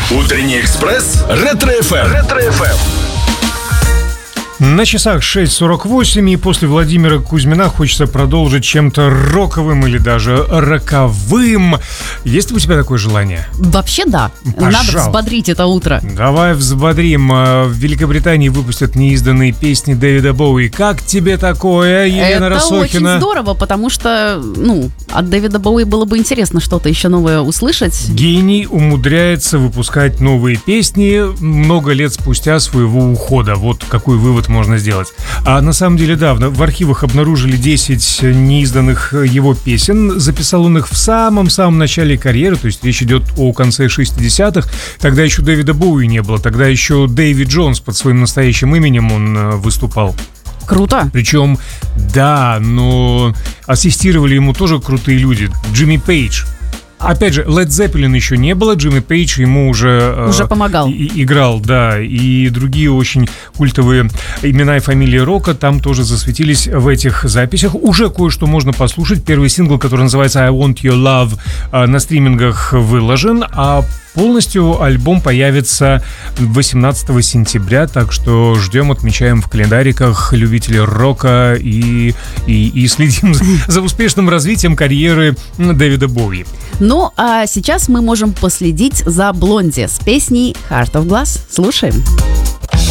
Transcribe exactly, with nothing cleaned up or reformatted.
Утренний экспресс Ретро-эф эм. Ретро-эф эм. На часах шесть сорок восемь, и после Владимира Кузьмина хочется продолжить чем-то роковым или даже роковым. Есть ли у тебя такое желание? Вообще да. Пожалуйста. Надо взбодрить это утро. Давай взбодрим. В Великобритании выпустят неизданные песни Дэвида Боуи. Как тебе такое, Елена Это Росохина? очень здорово, потому что, ну, от Дэвида Боуи было бы интересно что-то еще новое услышать. Гений умудряется выпускать новые песни много лет спустя своего ухода. Вот какой вывод можно сделать. А на самом деле, да, в архивах обнаружили десять неизданных его песен. Записал он их в самом-самом начале карьеры, то есть речь идет о конце шестидесятых. Тогда еще Дэвида Боуи не было, тогда еще Дэвид Джонс под своим настоящим именем он выступал. Круто. Причем, да, но ассистировали ему тоже крутые люди. Джимми Пейдж. Опять же, Led Zeppelin еще не было, Джимми Пейдж ему уже... Уже э, помогал. И, играл, да, и другие очень культовые имена и фамилии рока там тоже засветились в этих записях. Уже кое-что можно послушать. Первый сингл, который называется I Want Your Love, э, на стримингах выложен, а полностью альбом появится восемнадцатого сентября, так что ждем, отмечаем в календариках любителей рока и, и, и следим за, за успешным развитием карьеры Дэвида Боуи. Ну, а сейчас мы можем последить за Блонди с песней Heart of Glass. Слушаем.